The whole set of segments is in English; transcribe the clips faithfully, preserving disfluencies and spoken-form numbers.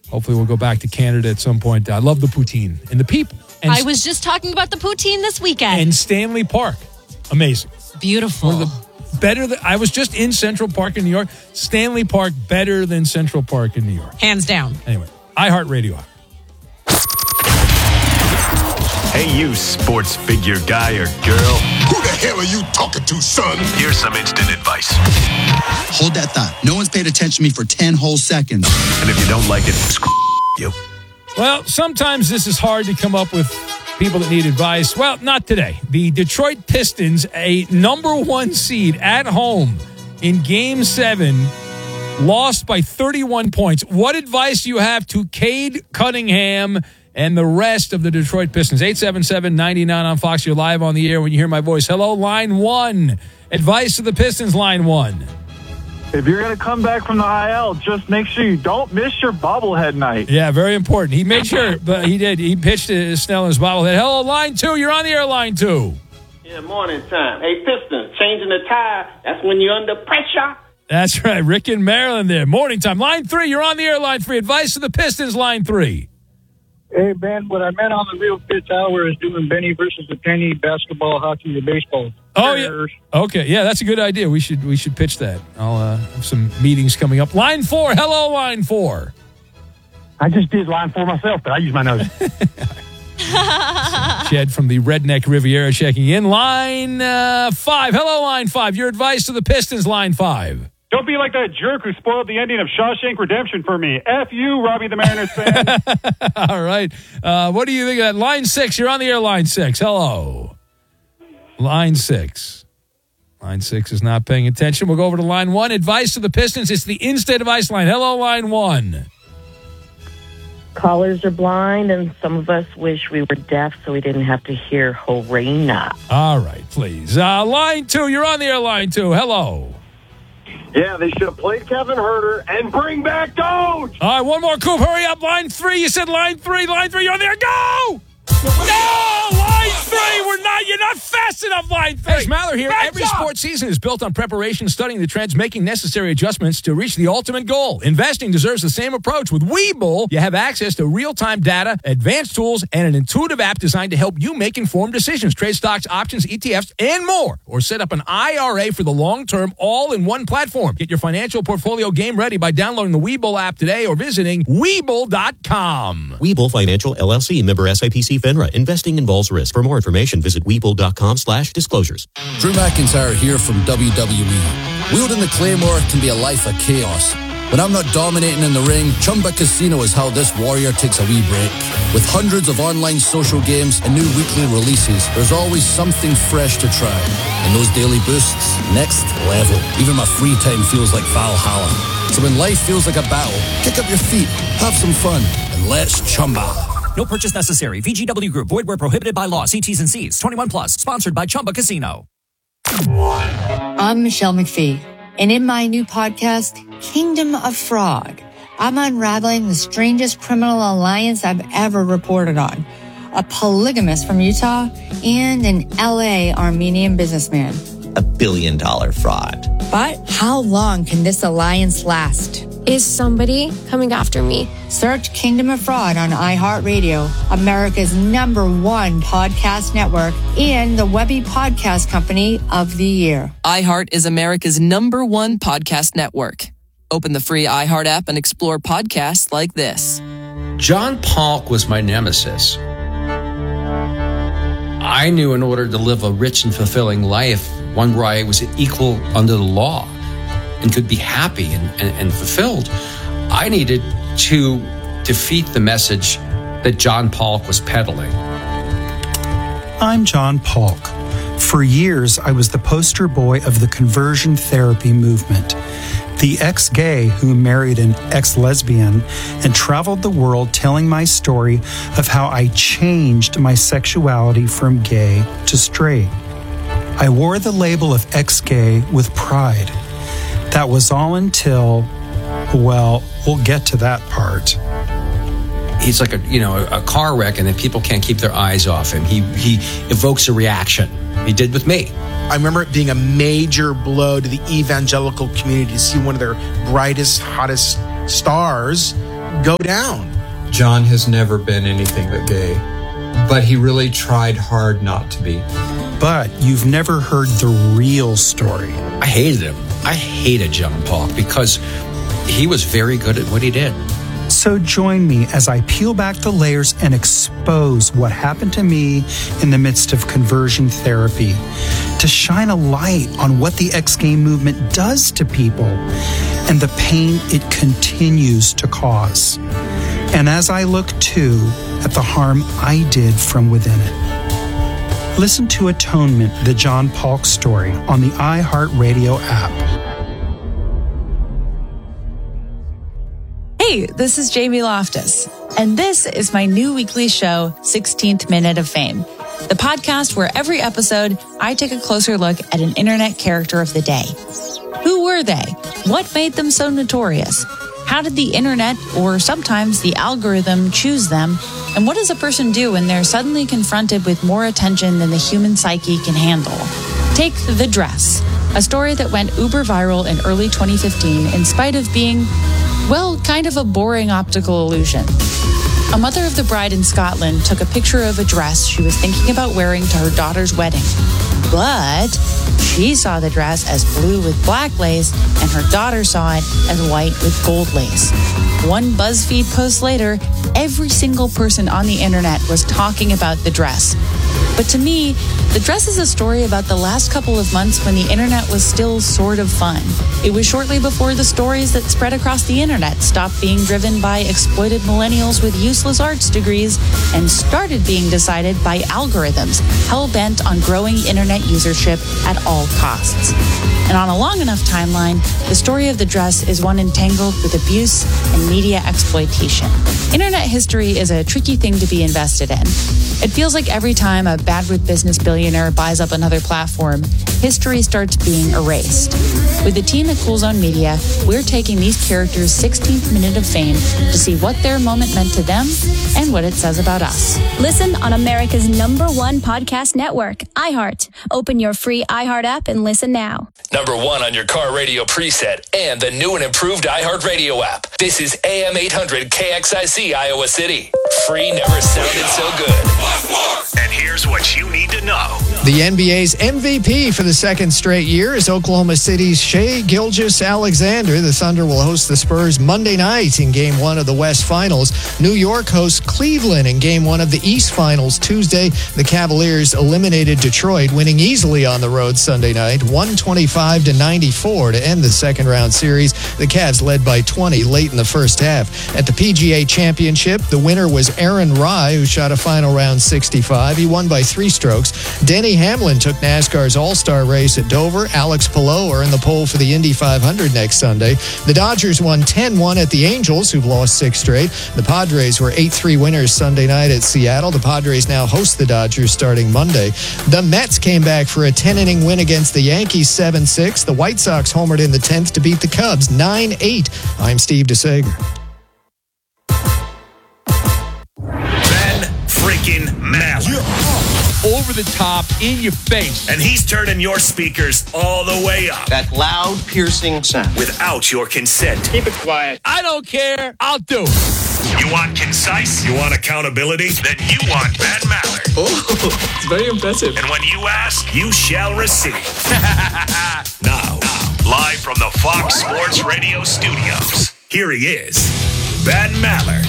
hopefully we'll go back to Canada at some point. I love the poutine and the people. And I was just talking about the poutine this weekend. And Stanley Park. Amazing. Beautiful. One of the better than, I was just in Central Park in New York. Stanley Park better than Central Park in New York. Hands down. Anyway, iHeartRadio. Hey, you sports figure guy or girl. Who the hell are you talking to, son? Here's some instant advice. Hold that thought. No one's paid attention to me for ten whole seconds. And if you don't like it, screw you. Well, sometimes this is hard to come up with people that need advice. Well, not today. The Detroit Pistons, a number one seed at home in Game seven, lost by thirty-one points. What advice do you have to Cade Cunningham and the rest of the Detroit Pistons? eight seven seven, nine nine on Fox. You're live on the air when you hear my voice. Hello, line one. Advice to the Pistons, line one. If you're going to come back from the I L, just make sure you don't miss your bobblehead night. Yeah, very important. He made sure, but he did. He pitched to Snell in his bobblehead. Hello, line two. You're on the air, line two. Yeah, morning time. Hey, Pistons, changing the tire. That's when you're under pressure. That's right. Rick in Maryland there. Morning time. Line three. You're on the air, line three. Advice to the Pistons, line three. Hey, Ben, what I meant on the Real Fifth Hour is doing Benny versus the Penny, basketball, hockey, or baseball. Oh, yeah. Okay, yeah, that's a good idea. We should we should pitch that. I'll uh, have some meetings coming up. Line four. Hello, line four. I just did line four myself, but I use my nose. Jed from the Redneck Riviera checking in. Line uh, five. Hello, line five. Your advice to the Pistons, line five. Don't be like that jerk who spoiled the ending of Shawshank Redemption for me. F you, Robbie the Mariners fan. All right. Uh, what do you think of that? Line six. You're on the air, line six. Hello. Line six. Line six is not paying attention. We'll go over to line one. Advice to the Pistons. It's the in-state advice line. Hello, line one. Callers are blind, and some of us wish we were deaf so we didn't have to hear Horena. All right, please. Uh, line two. You're on the air, line two. Hello. Yeah, they should have played Kevin Herter and bring back Doge. All right, one more, Coop. Hurry up. Line three. You said line three. Line three. You're on there. Go! No! Line three! We're not, you're not fast enough, line three! Hey, Smaller here. Back Every up. sports season is built on preparation, studying the trends, making necessary adjustments to reach the ultimate goal. Investing deserves the same approach. With Webull, you have access to real-time data, advanced tools, and an intuitive app designed to help you make informed decisions. Trade stocks, options, E T Fs, and more. Or set up an I R A for the long term, all in one platform. Get your financial portfolio game ready by downloading the Webull app today or visiting Webull dot com. Webull Financial, L L C, member S I P C FINRA. Investing involves risk. For more information, visit Webull dot com slash disclosures. Drew McIntyre here from W W E. Wielding the Claymore can be a life of chaos. When I'm not dominating in the ring, Chumba Casino is how this warrior takes a wee break. With hundreds of online social games and new weekly releases, there's always something fresh to try. And those daily boosts, next level. Even my free time feels like Valhalla. So when life feels like a battle, kick up your feet, have some fun, and let's Chumba. No purchase necessary. V G W Group. Void where prohibited by law. See T's and C's. twenty-one plus. Sponsored by Chumba Casino. I'm Michelle McPhee, and in my new podcast, Kingdom of Fraud, I'm unraveling the strangest criminal alliance I've ever reported on. A polygamist from Utah and an L A Armenian businessman. A billion dollar fraud. But how long can this alliance last? Is somebody coming after me? Search Kingdom of Fraud on iHeartRadio, America's number one podcast network, and the Webby Podcast Company of the Year. iHeart is America's number one podcast network. Open the free iHeart app and explore podcasts like this. John Polk was my nemesis. I knew in order to live a rich and fulfilling life, one where I was equal under the law and could be happy and, and, and fulfilled, I needed to defeat the message that John Polk was peddling. I'm John Polk. For years, I was the poster boy of the conversion therapy movement. The ex-gay who married an ex-lesbian and traveled the world telling my story of how I changed my sexuality from gay to straight. I wore the label of ex-gay with pride. That was all until, well, we'll get to that part. He's like a, you know, a car wreck, and then people can't keep their eyes off him. He he evokes a reaction. He did with me. I remember it being a major blow to the evangelical community to see one of their brightest, hottest stars go down. John has never been anything but gay, but he really tried hard not to be. But you've never heard the real story. I hated him. I hated John Paul because he was very good at what he did. So join me as I peel back the layers and expose what happened to me in the midst of conversion therapy, to shine a light on what the X-Gay movement does to people and the pain it continues to cause. And as I look too at the harm I did from within it. Listen to Atonement, the John Paulk story on the iHeartRadio app. Hey, this is Jamie Loftus, and this is my new weekly show, sixteenth Minute of Fame, the podcast where every episode I take a closer look at an internet character of the day. Who were they? What made them so notorious? How did the internet, or sometimes the algorithm, choose them? And what does a person do when they're suddenly confronted with more attention than the human psyche can handle? Take The Dress, a story that went uber viral in early twenty fifteen in spite of being, well, kind of a boring optical illusion. A mother of the bride in Scotland took a picture of a dress she was thinking about wearing to her daughter's wedding. But she saw the dress as blue with black lace, and her daughter saw it as white with gold lace. One BuzzFeed post later, every single person on the internet was talking about the dress. But to me, the dress is a story about the last couple of months when the internet was still sort of fun. It was shortly before the stories that spread across the internet stopped being driven by exploited millennials with useless arts degrees and started being decided by algorithms hell-bent on growing internet usership at all costs. And on a long enough timeline, the story of the dress is one entangled with abuse and media exploitation. Internet history is a tricky thing to be invested in. It feels like every time a bad with business billionaire buys up another platform, history starts being erased. With the team at Cool Zone Media, we're taking these characters' sixteenth minute of fame to see what their moment meant to them and what it says about us. Listen on America's number one podcast network, iHeart. Open your free iHeart app and listen now. Number one on your car radio preset and the new and improved iHeartRadio app. This is A M eight hundred K X I C Iowa City. Free never sounded so good. And here's what you need to know. The N B A's M V P for the second straight year is Oklahoma City's Shai Gilgeous-Alexander. The Thunder will host the Spurs Monday night in Game one of the West Finals. New York hosts Cleveland in Game one of the East Finals Tuesday. The Cavaliers eliminated Detroit, winning easily on the road Sunday night, one twenty-five to ninety-four to end the second round series. The Cavs led by twenty late in the first half. At the P G A Championship, the winner was Aaron Rai, who shot a final round sixty-five. He won by three strokes. Denny Hamlin took NASCAR's All-Star race at Dover. Alex Palou are in the pole for the Indy five hundred next Sunday. The Dodgers won ten one at the Angels, who've lost six straight. The Padres were eight three winners Sunday night at Seattle. The Padres now host the Dodgers starting Monday. The Mets came back for a ten-inning win against the Yankees seven six. The White Sox homered in the tenth to beat the Cubs nine eight. I'm Steve DeSager. Ben freaking Maller. Over the top, in your face. And he's turning your speakers all the way up. That loud, piercing sound. Without your consent. Keep it quiet. I don't care. I'll do it. You want concise? You want accountability? Then you want Ben Maller. Oh, it's very impressive. And when you ask, you shall receive. now, now, live from the Fox Sports Radio studios, here he is, Ben Maller.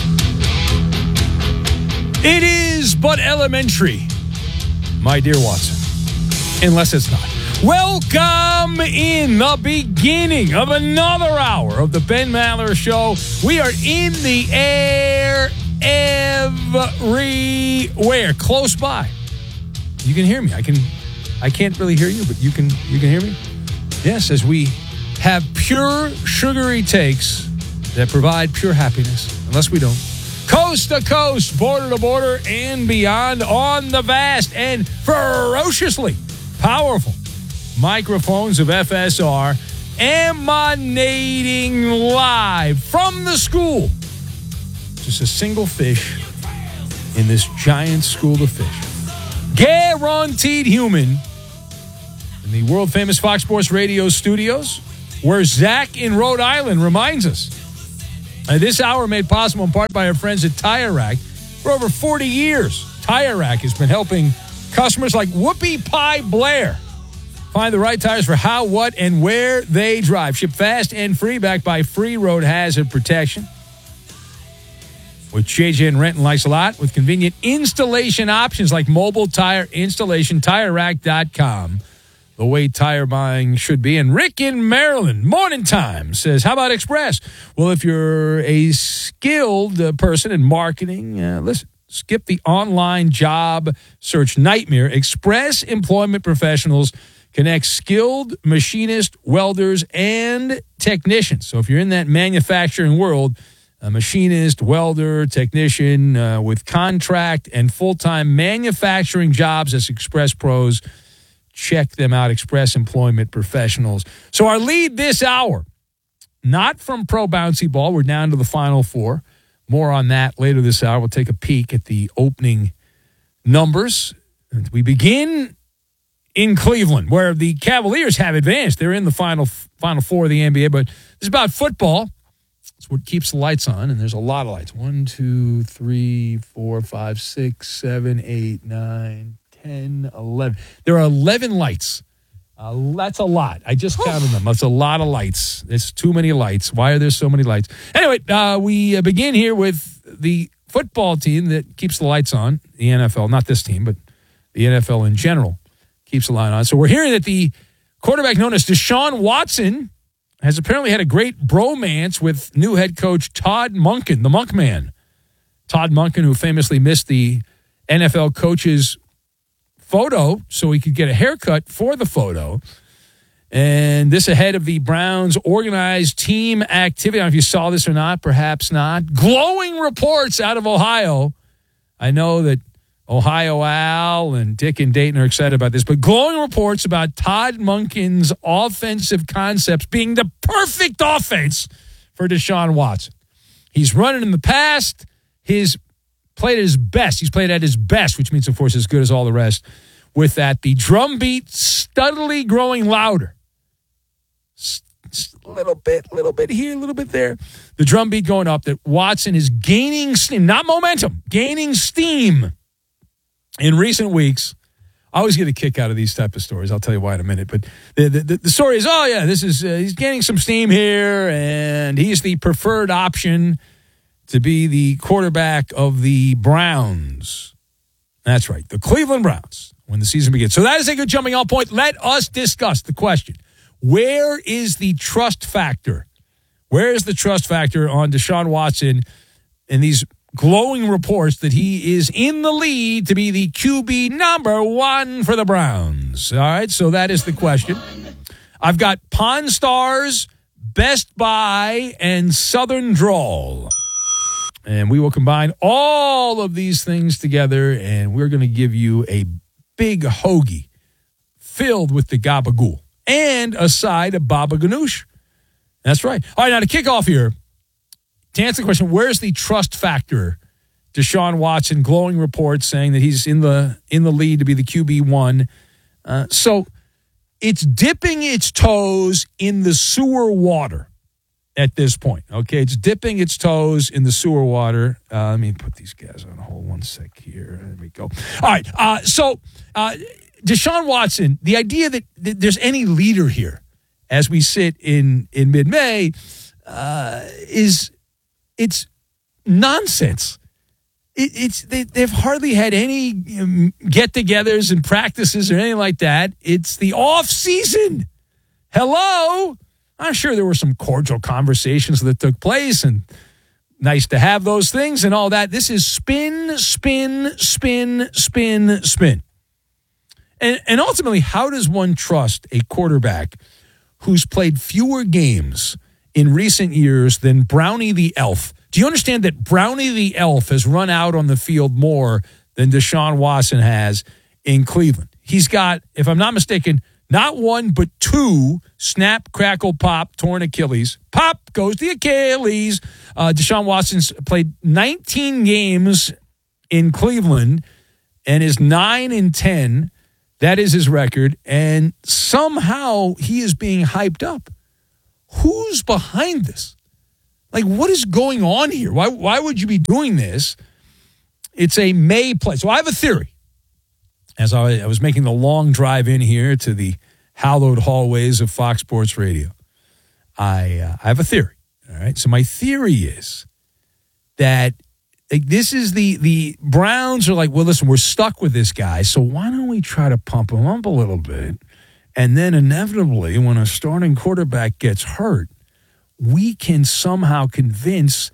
It is but elementary, my dear Watson, unless it's not. Welcome in the beginning of another hour of the Ben Maller Show. We are in the air everywhere, close by. You can hear me. I can. I can't really hear you, but you can. You can hear me. Yes, as we have pure sugary takes that provide pure happiness, unless we don't. Coast to coast, border to border, and beyond on the vast and ferociously powerful microphones of F S R, emanating live from the school. Just a single fish in this giant school of fish. Guaranteed human in the world-famous Fox Sports Radio studios, where Zach in Rhode Island reminds us Uh, this hour made possible in part by our friends at Tire Rack. For over forty years, Tire Rack has been helping customers like Whoopi Pie Blair find the right tires for how, what, and where they drive. Ship fast and free, backed by free road hazard protection. With J J and Renton Likes a Lot, with convenient installation options like mobile tire installation, tire rack dot com. The way tire buying should be. And Rick in Maryland, Morning Time, says, how about Express? Well, if you're a skilled uh, person in marketing, uh, listen, skip the online job search nightmare. Express Employment Professionals connect skilled machinists, welders, and technicians. So if you're in that manufacturing world, a machinist, welder, technician uh, with contract and full-time manufacturing jobs as Express Pros, check them out, Express Employment Professionals. So our lead this hour, not from Pro Bouncy Ball. We're down to the Final Four. More on that later this hour. We'll take a peek at the opening numbers. And we begin in Cleveland, where the Cavaliers have advanced. They're in the Final Final Four of the N B A, but it's about football. It's what keeps the lights on, and there's a lot of lights. One, two, three, four, five, six, seven, eight, nine, ten, eleven. There are eleven lights. Uh, that's a lot. I just counted them. That's a lot of lights. It's too many lights. Why are there so many lights? Anyway, uh, we uh, begin here with the football team that keeps the lights on, the N F L. Not this team, but the N F L in general keeps the light on. So we're hearing that the quarterback known as Deshaun Watson has apparently had a great bromance with new head coach Todd Monken, the Monk Man. Todd Monken, who famously missed the N F L coach's photo so he could get a haircut for the photo. And this ahead of the Browns' organized team activity. I don't know if you saw this or not, perhaps not. Glowing reports out of Ohio. I know that Ohio Al and Dick and Dayton are excited about this, but glowing reports about Todd Monken's offensive concepts being the perfect offense for Deshaun Watson. He's run it in the past. He's played at his best. He's played at his best, which means, of course, as good as all the rest. With that, the drum beat steadily growing louder. A little bit, a little bit here, a little bit there. The drum beat going up that Watson is gaining steam, not momentum, gaining steam. In recent weeks, I always get a kick out of these type of stories. I'll tell you why in a minute. But the the, the story is, oh, yeah, this is uh, he's gaining some steam here, and he's the preferred option to be the quarterback of the Browns. That's right, the Cleveland Browns, when the season begins. So that is a good jumping off point. Let us discuss the question. Where is the trust factor? Where is the trust factor on Deshaun Watson in these glowing reports that he is in the lead to be the Q B number one for the Browns? All right, so that is the question. I've got Pawn Stars, Best Buy, and Southern Drawl. And we will combine all of these things together, and we're going to give you a big hoagie filled with the gabagool and a side of baba ganoush. That's right. All right, now to kick off here, to answer the question, where's the trust factor? Deshaun Watson, glowing reports saying that he's in the in the lead to be the Q B one. Uh, so it's dipping its toes in the sewer water at this point. Okay, it's dipping its toes in the sewer water. Uh, let me put these guys on hold one sec here. There we go. All right, uh, so uh, Deshaun Watson, the idea that, that there's any leader here as we sit in, in mid-May uh, is... It's nonsense. It, it's they, they've hardly had any um, get-togethers and practices or anything like that. It's the off season. Hello, I'm sure there were some cordial conversations that took place, and nice to have those things and all that. This is spin, spin, spin, spin, spin. And and ultimately, how does one trust a quarterback who's played fewer games in recent years than Brownie the Elf? Do you understand that Brownie the Elf has run out on the field more than Deshaun Watson has in Cleveland? He's got, if I'm not mistaken, not one but two snap, crackle, pop, torn Achilles. Pop goes the Achilles. Uh, Deshaun Watson's played nineteen games in Cleveland and is nine and ten. That is his record. And somehow he is being hyped up. Who's behind this? Like, what is going on here? Why, why would you be doing this? It's a May play. So I have a theory. As I, I was making the long drive in here to the hallowed hallways of Fox Sports Radio, I, uh, I have a theory. All right. So my theory is that like, this is the the Browns are like, well, listen, we're stuck with this guy, so why don't we try to pump him up a little bit? And then inevitably, when a starting quarterback gets hurt, we can somehow convince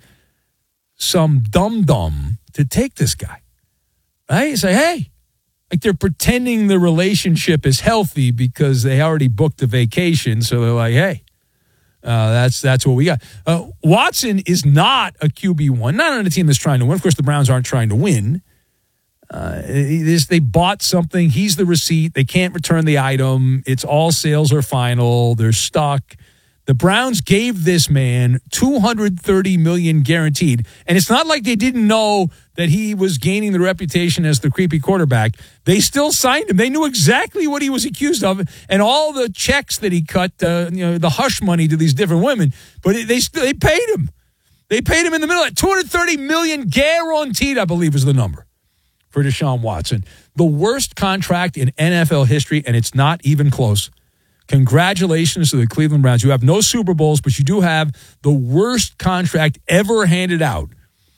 some dum-dum to take this guy. Right? Say, hey, like they're pretending the relationship is healthy because they already booked a vacation, so they're like, hey, Uh, that's that's what we got. Uh, Watson is not a Q B one, not on a team that's trying to win. Of course, the Browns aren't trying to win. Uh, it is, they bought something. He's the receipt. They can't return the item. It's all sales are final. They're stuck. The Browns gave this man two hundred thirty million dollars guaranteed, and it's not like they didn't know that he was gaining the reputation as the creepy quarterback. They still signed him. They knew exactly what he was accused of, and all the checks that he cut, uh, you know, the hush money to these different women. But they still they paid him. They paid him in the middle. At two hundred thirty million dollars guaranteed, I believe, is the number for Deshaun Watson. The worst contract in N F L history, and it's not even close. Congratulations to the Cleveland Browns. You have no Super Bowls, but you do have the worst contract ever handed out.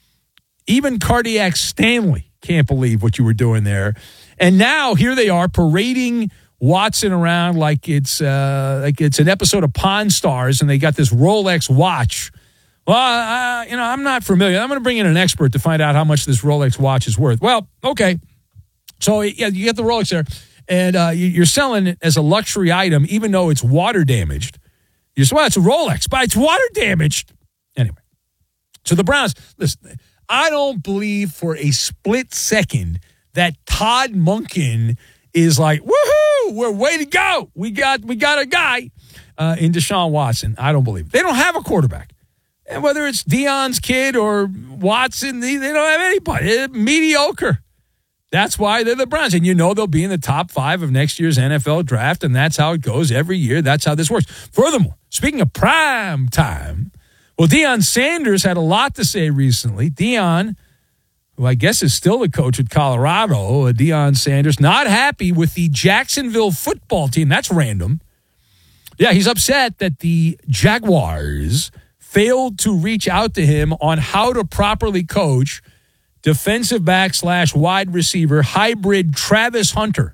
Even Cardiac Stanley can't believe what you were doing there. And now here they are parading Watson around like it's uh, like it's an episode of Pawn Stars, and they got this Rolex watch. Well, uh, you know, I'm not familiar. I'm going to bring in an expert to find out how much this Rolex watch is worth. Well, okay. So, yeah, you get the Rolex there. And uh, you're selling it as a luxury item, even though it's water damaged. You're saying, well, it's a Rolex, but it's water damaged. Anyway, so the Browns, listen, I don't believe for a split second that Todd Monken is like, woohoo, we're way to go. We got we got a guy uh, in Deshaun Watson. I don't believe it. They don't have a quarterback. And whether it's Deion's kid or Watson, they, they don't have anybody. They're mediocre. That's why they're the Browns. And you know they'll be in the top five of next year's N F L draft, and that's how it goes every year. That's how this works. Furthermore, speaking of prime time, well, Deion Sanders had a lot to say recently. Deion, who I guess is still the coach at Colorado, uh, Deion Sanders, not happy with the Jacksonville football team. That's random. Yeah, he's upset that the Jaguars failed to reach out to him on how to properly coach defensive back slash wide receiver hybrid Travis Hunter.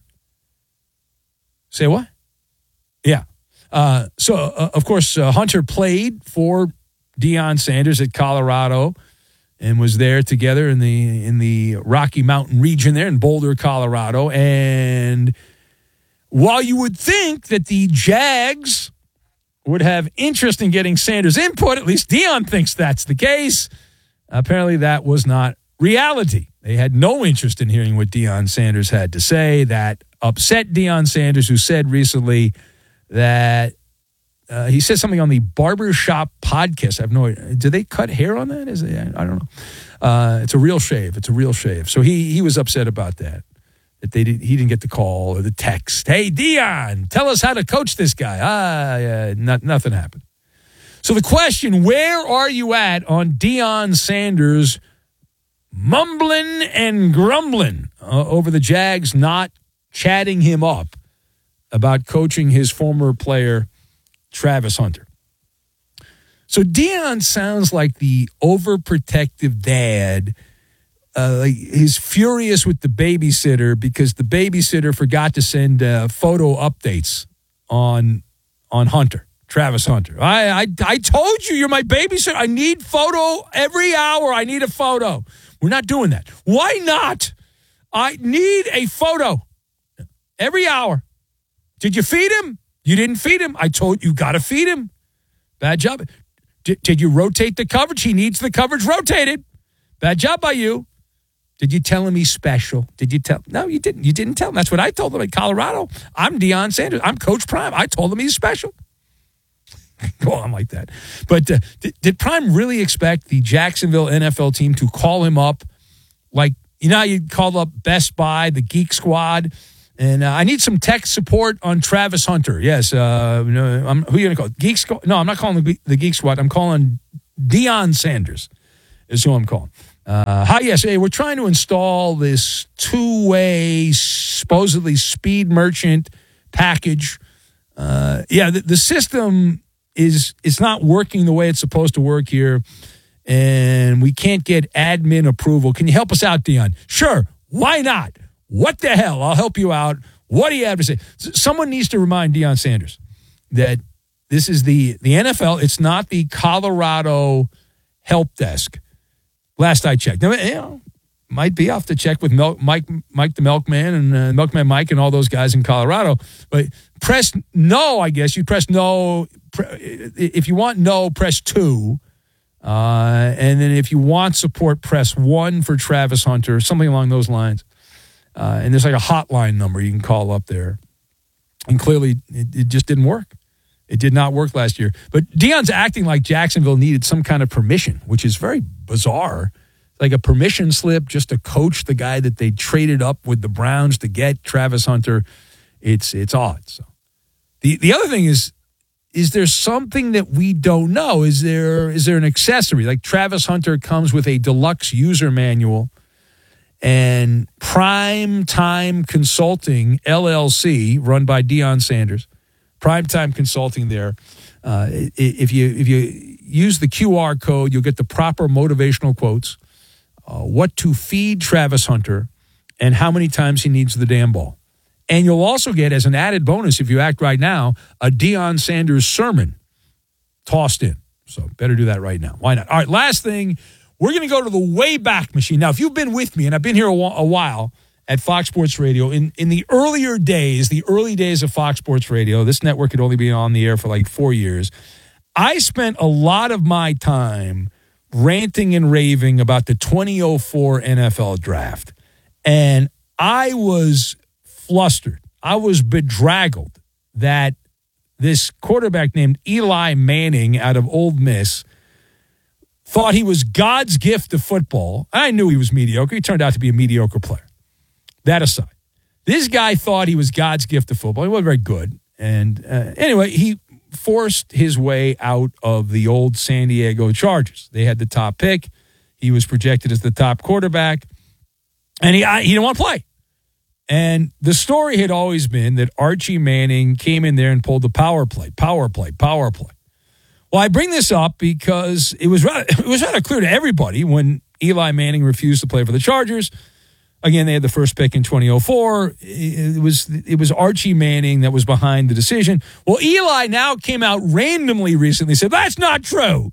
Say what? Yeah. Uh, so, uh, of course, uh, Hunter played for Deion Sanders at Colorado and was there together in the in the Rocky Mountain region there in Boulder, Colorado. And while you would think that the Jags would have interest in getting Sanders' input, at least Deion thinks that's the case, apparently that was not reality. They had no interest in hearing what Deion Sanders had to say. That upset Deion Sanders, who said recently that uh, he said something on the Barbershop podcast. I have no idea. Do they cut hair on that? Is it, I don't know. Uh, it's a real shave. It's a real shave. So he he was upset about that. That they did, he didn't get the call or the text. Hey, Deion, tell us how to coach this guy. Ah, yeah, not, nothing happened. So the question, where are you at on Deion Sanders mumbling and grumbling uh, over the Jags not chatting him up about coaching his former player, Travis Hunter? So Deion sounds like the overprotective dad. Uh, he's furious with the babysitter because the babysitter forgot to send uh, photo updates on on Hunter, Travis Hunter. I, I I told you you're my babysitter. I need photo every hour. I need a photo. We're not doing that. Why not? I need a photo every hour. Did you feed him? You didn't feed him. I told you, got to feed him. Bad job. Did, did you rotate the coverage? He needs the coverage rotated. Bad job by you. Did you tell him he's special? Did you tell? No, you didn't. You didn't tell him. That's what I told him at Colorado. I'm Deion Sanders. I'm Coach Prime. I told him he's special. Go on like that. But uh, did, did Prime really expect the Jacksonville N F L team to call him up? Like, you know how you call up Best Buy, the Geek Squad? And uh, I need some tech support on Travis Hunter. Yes. Uh, no, I'm, who are you going to call? Geek Squad? No, I'm not calling the, the Geek Squad. I'm calling Deion Sanders is who I'm calling. Uh, hi, yes, hey, we're trying to install this two-way, supposedly speed merchant package. Uh, yeah, the, the system is it's not working the way it's supposed to work here, and we can't get admin approval. Can you help us out, Deion? Sure, why not? What the hell? I'll help you out. What do you have to say? Someone needs to remind Deion Sanders that this is the, the N F L. It's not the Colorado help desk. Last I checked. Now, you know, might be off to check with Mel- Mike, Mike the Milkman and uh, Milkman Mike and all those guys in Colorado. But press no, I guess. You press no. If you want no, press two. Uh, and then if you want support, press one for Travis Hunter, something along those lines. Uh, and there's like a hotline number you can call up there. And clearly, it, it just didn't work. It did not work last year. But Deion's acting like Jacksonville needed some kind of permission, which is very bizarre. Like a permission slip just to coach the guy that they traded up with the Browns to get, Travis Hunter. It's it's odd. So the the other thing is, is there something that we don't know? Is there is there an accessory? Like Travis Hunter comes with a deluxe user manual, and Prime Time Consulting, L L C, run by Deion Sanders, Primetime Consulting there. Uh, if you if you use the Q R code, you'll get the proper motivational quotes, uh, what to feed Travis Hunter, and how many times he needs the damn ball. And you'll also get, as an added bonus, if you act right now, a Deion Sanders sermon tossed in. So better do that right now. Why not? All right, last thing, we're going to go to the Wayback Machine. Now, if you've been with me, and I've been here a while at Fox Sports Radio, in, in the earlier days, the early days of Fox Sports Radio, this network had only been on the air for like four years. I spent a lot of my time ranting and raving about the twenty oh four N F L draft. And I was flustered. I was bedraggled that this quarterback named Eli Manning out of Ole Miss thought he was God's gift to football. I knew he was mediocre. He turned out to be a mediocre player. That aside, this guy thought he was God's gift to football. He wasn't very good. And uh, anyway, he forced his way out of the old San Diego Chargers. They had the top pick. He was projected as the top quarterback. And he, I, he didn't want to play. And the story had always been that Archie Manning came in there and pulled the power play, power play, power play. Well, I bring this up because it was rather, it was rather clear to everybody when Eli Manning refused to play for the Chargers. Again, they had the first pick in twenty oh four. It was it was Archie Manning that was behind the decision. Well, Eli now came out randomly recently and said, that's not true.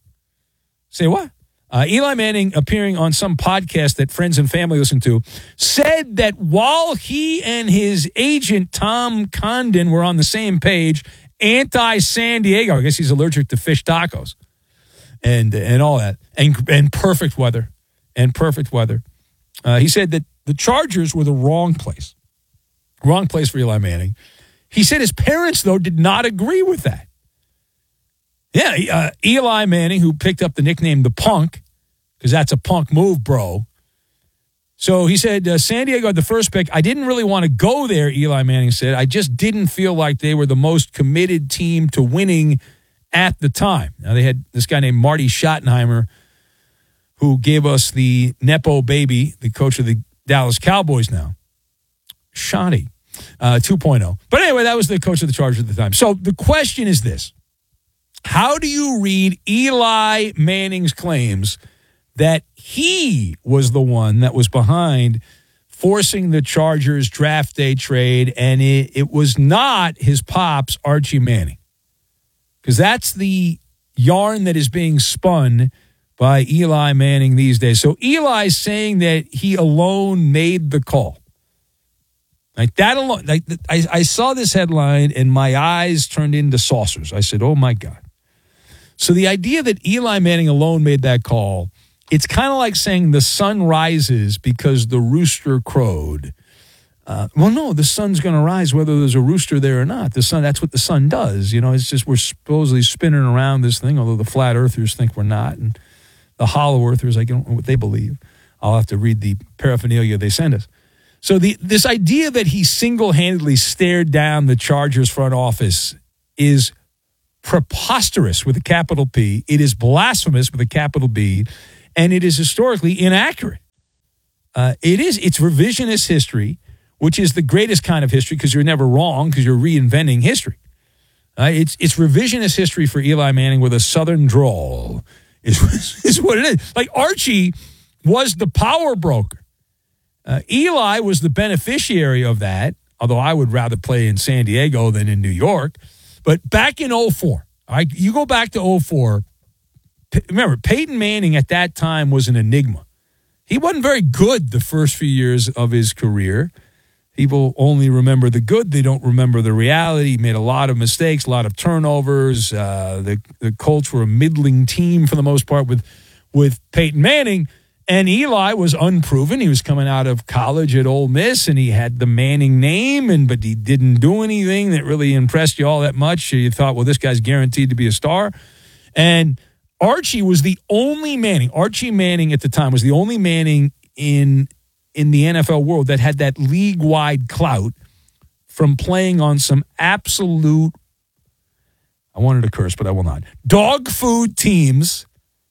Say what? Uh, Eli Manning, appearing on some podcast that friends and family listen to, said that while he and his agent, Tom Condon, were on the same page, anti-San Diego, I guess he's allergic to fish tacos and and all that, and, and perfect weather, and perfect weather. Uh, he said that the Chargers were the wrong place, wrong place for Eli Manning. He said his parents, though, did not agree with that. Yeah, uh, Eli Manning, who picked up the nickname the Punk, because that's a punk move, bro. So he said, uh, San Diego had the first pick. I didn't really want to go there, Eli Manning said. I just didn't feel like they were the most committed team to winning at the time. Now, they had this guy named Marty Schottenheimer, who gave us the Nepo baby, the coach of the Dallas Cowboys now. Shoddy, uh, two point oh. But anyway, that was the coach of the Chargers at the time. So the question is this. How do you read Eli Manning's claims that he was the one that was behind forcing the Chargers draft day trade, and it, it was not his pops, Archie Manning? Because that's the yarn that is being spun by Eli Manning these days. So Eli's saying that he alone made the call. Like that alone, like I, I saw this headline and my eyes turned into saucers. I said, oh my God. So the idea that Eli Manning alone made that call, it's kind of like saying the sun rises because the rooster crowed. Uh, well, no, the sun's going to rise whether there's a rooster there or not. The sun, that's what the sun does. You know, it's just we're supposedly spinning around this thing, although the flat earthers think we're not. And the hollow earthers, I don't know what they believe. I'll have to read the paraphernalia they send us. So the this idea that he single-handedly stared down the Chargers front office is preposterous with a capital P. It is blasphemous with a capital B, and it is historically inaccurate. Uh, it is. It's revisionist history, which is the greatest kind of history because you're never wrong because you're reinventing history. Uh, it's it's revisionist history for Eli Manning with a Southern drawl is, is what it is. Like Archie was the power broker. Uh, Eli was the beneficiary of that, although I would rather play in San Diego than in New York. But back in oh four, all right, you go back to oh four, remember, Peyton Manning at that time was an enigma. He wasn't very good the first few years of his career. People only remember the good. They don't remember the reality. He made a lot of mistakes, a lot of turnovers. Uh, the, the Colts were a middling team for the most part with, with Peyton Manning. And Eli was unproven. He was coming out of college at Ole Miss, and he had the Manning name, and but he didn't do anything that really impressed you all that much. You thought, well, this guy's guaranteed to be a star. And Archie was the only Manning. Archie Manning at the time was the only Manning in in the N F L world that had that league-wide clout from playing on some absolute, I wanted to curse, but I will not, dog food teams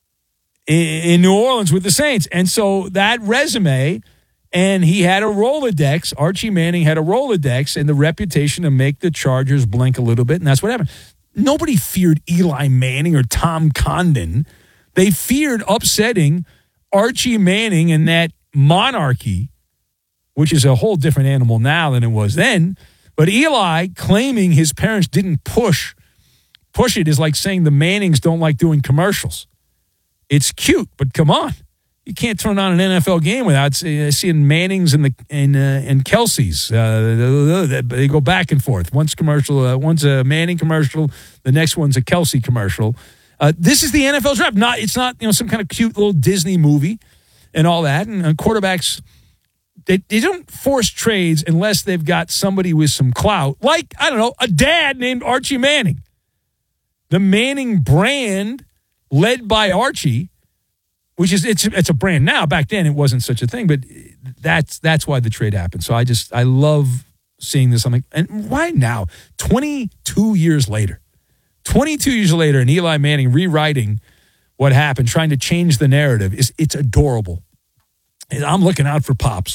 in New Orleans with the Saints. And so that resume, and he had a Rolodex. Archie Manning had a Rolodex and the reputation to make the Chargers blink a little bit, and that's what happened. Nobody feared Eli Manning or Tom Condon. They feared upsetting Archie Manning and that monarchy, which is a whole different animal now than it was then. But Eli claiming his parents didn't push, push it is like saying the Mannings don't like doing commercials. It's cute, but come on. You can't turn on an N F L game without seeing Mannings and the and uh, and Kelsey's. Uh, they go back and forth. One's commercial, uh, one's a Manning commercial. The next one's a Kelsey commercial. Uh, this is the N F L draft. Not it's not you know some kind of cute little Disney movie and all that. And uh, quarterbacks they they don't force trades unless they've got somebody with some clout, like I don't know a dad named Archie Manning. The Manning brand, led by Archie, which is it's it's a brand now. Back then, it wasn't such a thing, but that's that's why the trade happened. So I just I love seeing this. I'm like, and why now? twenty-two years later, twenty-two years later, and Eli Manning rewriting what happened, trying to change the narrative is it's adorable. And I'm looking out for Pops.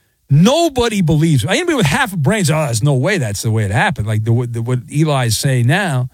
Nobody believes. Anybody with half a brain says, "Oh, there's no way that's the way it happened." Like the, the what Eli's saying now.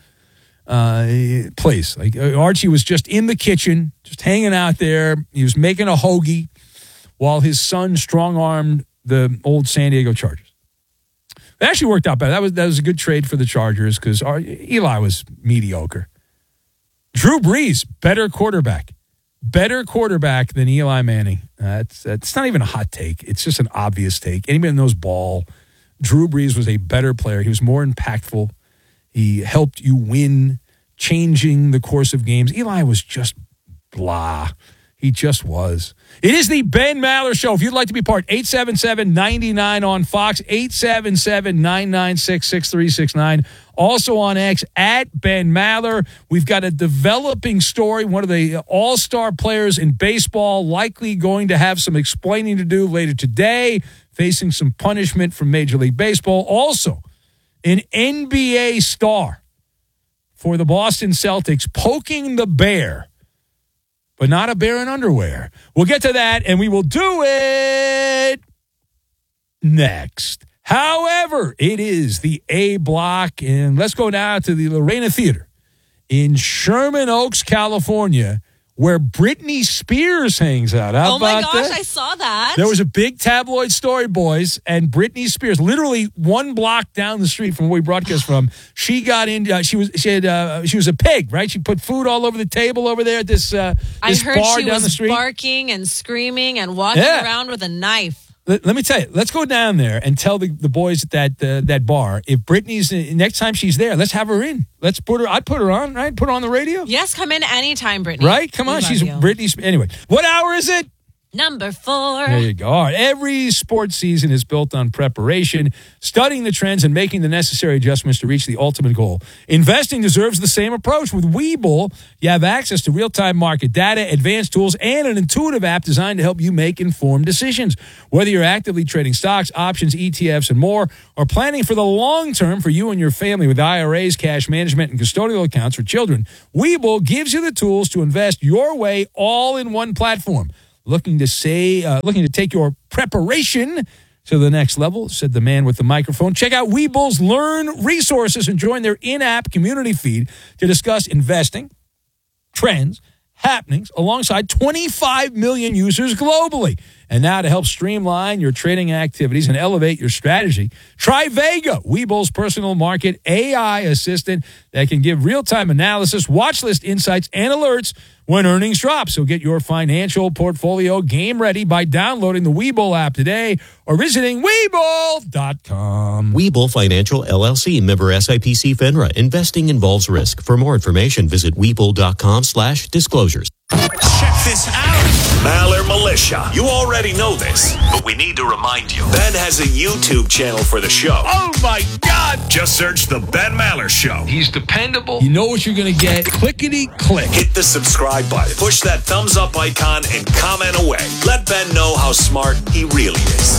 Uh, place like Archie was just in the kitchen, just hanging out there. He was making a hoagie while his son strong-armed the old San Diego Chargers. It actually worked out better. That was that was a good trade for the Chargers because Eli was mediocre. Drew Brees, better quarterback, better quarterback than Eli Manning. That's uh, that's not even a hot take. It's just an obvious take. Anybody that knows ball, Drew Brees was a better player. He was more impactful. He helped you win, changing the course of games. Eli was just blah. He just was. It is the Ben Maller Show. If you'd like to be part, eight seven seven, nine nine on Fox, eight seven seven, nine nine six, six three six nine. Also on X, at Ben Maller. We've got a developing story. One of the all-star players in baseball likely going to have some explaining to do later today, facing some punishment from Major League Baseball. Also, an N B A star for the Boston Celtics poking the bear, but not a bear in underwear. We'll get to that, and we will do it next. However, it is the A block, and let's go now to the Lorena Theater in Sherman Oaks, California, where Britney Spears hangs out. How oh, my about gosh, that? I saw that. There was a big tabloid story, boys, and Britney Spears, literally one block down the street from where we broadcast from, she got in, uh, she was she had uh, she was a pig, right? She put food all over the table over there at this, uh, this I heard bar she down was the street. barking and screaming and walking Yeah. around with a knife. Let, let me tell you, let's go down there and tell the, the boys at that uh, that bar, if Britney's, uh, next time she's there, let's have her in. Let's put her, I'd put her on, right? Put her on the radio. Yes, come in anytime, Brittany. Right? Come We on, love she's you. Britney. Anyway, what hour is it? Number four. There you go. All right. Every sports season is built on preparation, studying the trends, and making the necessary adjustments to reach the ultimate goal. Investing deserves the same approach. With Webull, you have access to real-time market data, advanced tools, and an intuitive app designed to help you make informed decisions. Whether you're actively trading stocks, options, E T Fs, and more, or planning for the long term for you and your family with I R As, cash management, and custodial accounts for children, Webull gives you the tools to invest your way all in one platform. Looking to say, uh, looking to take your preparation to the next level, said the man with the microphone. Check out Webull's Learn resources and join their in-app community feed to discuss investing, trends, happenings, alongside twenty-five million users globally. And now to help streamline your trading activities and elevate your strategy, try Vega, Webull's personal market A I assistant that can give real-time analysis, watch list insights, and alerts when earnings drop. So get your financial portfolio game ready by downloading the Webull app today or visiting Webull dot com. Webull Financial, L L C, member S I P C FINRA. Investing involves risk. For more information, visit Webull.com slash disclosures. Check this out. Maller Militia. You already know this, but we need to remind you. Ben has a YouTube channel for the show. Oh, my God. Just search The Ben Maller Show. He's dependable. You know what you're going to get. Clickety-click. Hit the subscribe button. Push that thumbs up icon and comment away. Let Ben know how smart he really is.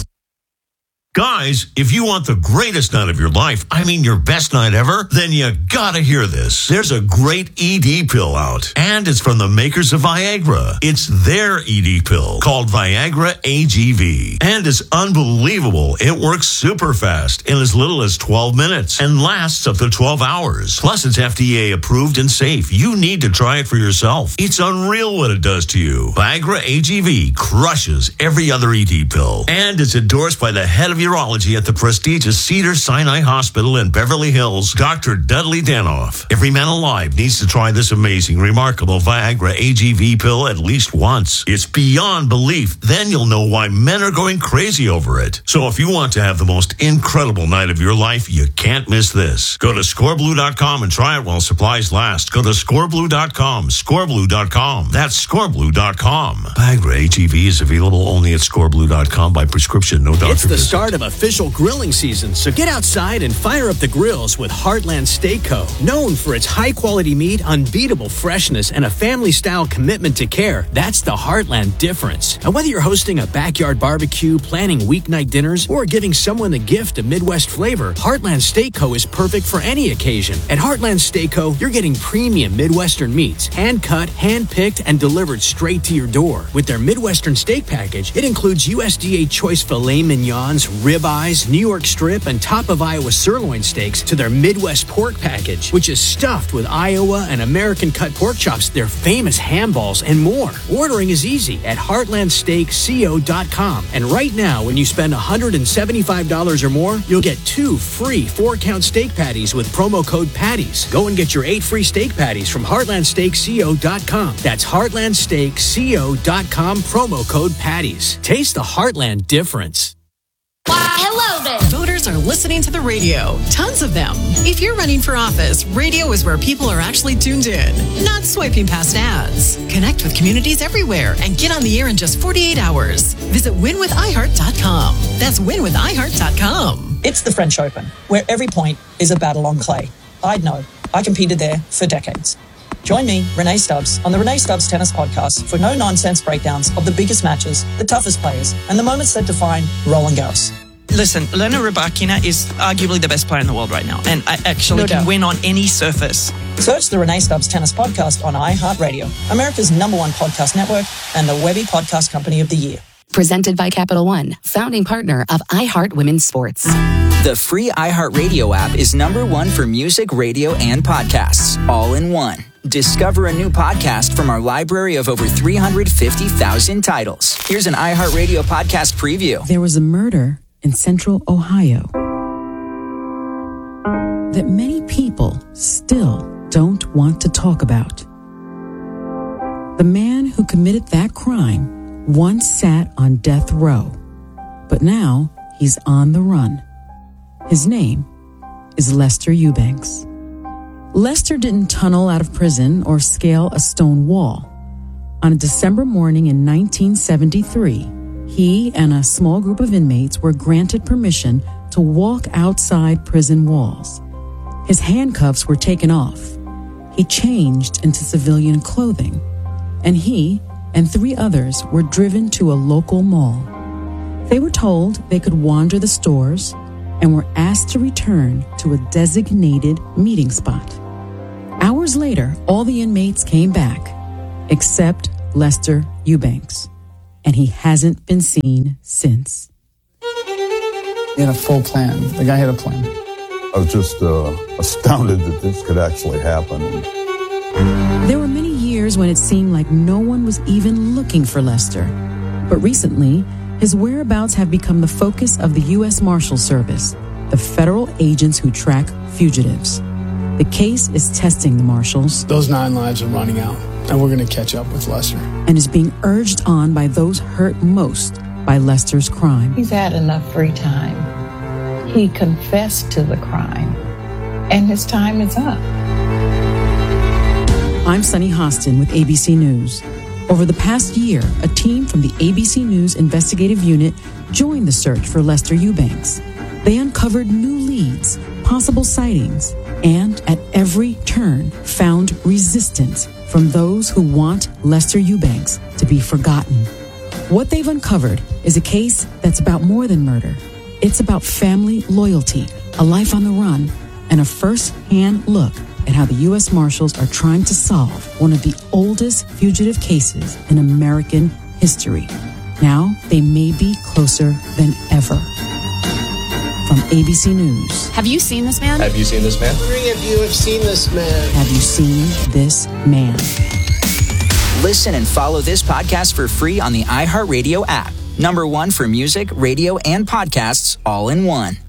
Guys, if you want the greatest night of your life, I mean your best night ever, then you gotta hear this. There's a great E D pill out, and it's from the makers of Viagra. It's their E D pill called Viagra A G V, and it's unbelievable. It works super fast in as little as twelve minutes and lasts up to twelve hours. Plus, it's F D A approved and safe. You need to try it for yourself. It's unreal what it does to you. Viagra A G V crushes every other E D pill, and it's endorsed by the head of urology at the prestigious Cedars-Sinai Hospital in Beverly Hills, Doctor Dudley Danoff. Every man alive needs to try this amazing, remarkable Viagra A G V pill at least once. It's beyond belief. Then you'll know why men are going crazy over it. So if you want to have the most incredible night of your life, you can't miss this. Go to score blue dot com and try it while supplies last. Go to score blue dot com, score blue dot com. That's score blue dot com. Viagra A G V is available only at score blue dot com by prescription. No doctor It's the visit. start of official grilling season, so get outside and fire up the grills with Heartland Steak Co. Known for its high-quality meat, unbeatable freshness, and a family-style commitment to care, that's the Heartland difference. And whether you're hosting a backyard barbecue, planning weeknight dinners, or giving someone a gift of Midwest flavor, Heartland Steak Co. is perfect for any occasion. At Heartland Steak Co., you're getting premium Midwestern meats, hand-cut, hand-picked, and delivered straight to your door. With their Midwestern steak package, it includes U S D A choice filet mignons, ribeyes, New York strip, and top of Iowa sirloin steaks to their Midwest pork package, which is stuffed with Iowa and American cut pork chops, their famous ham balls, and more. Ordering is easy at heartland steak co dot com. And right now, when you spend one hundred seventy-five dollars or more, you'll get two free four-count steak patties with promo code PATTIES. Go and get your eight free steak patties from heartland steak co dot com. That's heartland steak co dot com, promo code PATTIES. Taste the Heartland difference. Hello there. Voters are listening to the radio. Tons of them. If you're running for office, radio is where people are actually tuned in, not swiping past ads. Connect with communities everywhere and get on the air in just forty-eight hours. Visit win with i heart dot com. That's win with i heart dot com. It's the French Open, where every point is a battle on clay. I'd know. I competed there for decades. Join me, Renee Stubbs, on the Renee Stubbs Tennis Podcast for no-nonsense breakdowns of the biggest matches, the toughest players, and the moments that define Roland Garros. Listen, Elena Rybakina is arguably the best player in the world right now, and I actually No can doubt. win on any surface. Search the Renee Stubbs Tennis Podcast on iHeartRadio, America's number one podcast network, and the Webby Podcast Company of the Year. Presented by Capital One, founding partner of iHeart Women's Sports. The free iHeartRadio app is number one for music, radio, and podcasts, all in one. Discover a new podcast from our library of over three hundred fifty thousand titles. Here's an iHeartRadio podcast preview. There was a murder in central Ohio that many people still don't want to talk about. The man who committed that crime once sat on death row, but now he's on the run. His name is Lester Eubanks. Lester didn't tunnel out of prison or scale a stone wall. On a December morning in nineteen seventy-three, he and a small group of inmates were granted permission to walk outside prison walls. His handcuffs were taken off. He changed into civilian clothing, and he and three others were driven to a local mall. They were told they could wander the stores and were asked to return to a designated meeting spot. Hours later, all the inmates came back, except Lester Eubanks, and he hasn't been seen since. He had a full plan. The guy had a plan. I was just uh, astounded that this could actually happen. There were many years when it seemed like no one was even looking for Lester. But recently, his whereabouts have become the focus of the U S Marshal Service, the federal agents who track fugitives. The case is testing the Marshals. Those nine lives are running out, and we're going to catch up with Lester. And is being urged on by those hurt most by Lester's crime. He's had enough free time. He confessed to the crime, and his time is up. I'm Sunny Hostin with A B C News. Over the past year, a team from the A B C News investigative unit joined the search for Lester Eubanks. They uncovered new leads, possible sightings, and at every turn found resistance from those who want Lester Eubanks to be forgotten. What they've uncovered is a case that's about more than murder. It's about family loyalty, a life on the run, and a first-hand look at how the U S Marshals are trying to solve one of the oldest fugitive cases in American history. Now they may be closer than ever. From A B C News. Have you seen this man? Have you seen this man? I'm wondering if you have seen this man. Have you seen this man? Listen and follow this podcast for free on the iHeartRadio app. Number one for music, radio, and podcasts all in one.